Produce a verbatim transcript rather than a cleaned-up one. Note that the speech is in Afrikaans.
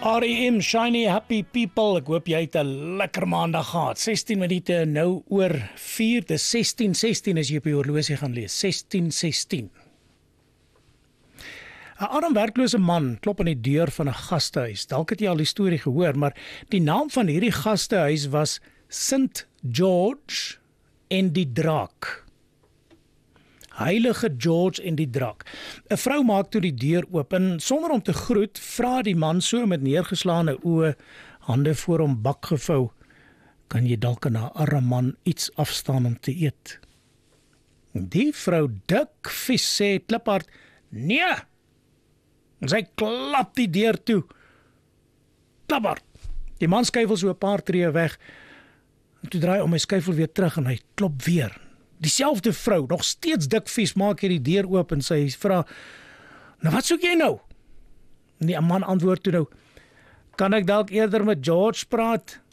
R E M, Shiny Happy People, ek hoop jy het 'n lekker maandag gehad. sestien minute nou oor vier, dis sestien sestien as jy op die horlosie gaan lees, sestien sestien. 'n Arm werklose man klop aan die deur van 'n gastehuis. Dalk het jy al die storie gehoor, maar die naam van hierdie gastehuis was Saint George en die Draak. Heilige George en die Draak. 'n Vrou maak toe die deur oop en sonder om te groet, vra die man so met neergeslaane oë, hande voor hom bak gevou, kan jy dalk aan 'n arme man iets afstaan om te eet? Die vrou dik vies sê kliphard, nee! En sy klap die deur toe. Kliphard. Die man skuifel so 'n paar tree weg, en toe draai om hy skuifel weer terug en hy klop weer. Dieselfde vrou, nog steeds dik vies, maak hier die deur oop en sy vra, nou wat soek jy nou? En die man antwoord toe nou, kan ek dalk eerder met George praat?